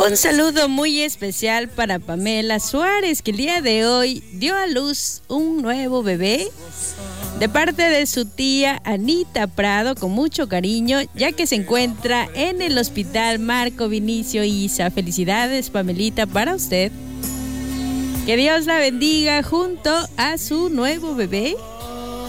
Un saludo muy especial para Pamela Suárez, que el día de hoy dio a luz un nuevo bebé de parte de su tía Anita Prado, con mucho cariño, ya que se encuentra en el hospital Marco Vinicio Isa. Felicidades, Pamelita, para usted. Que Dios la bendiga junto a su nuevo bebé.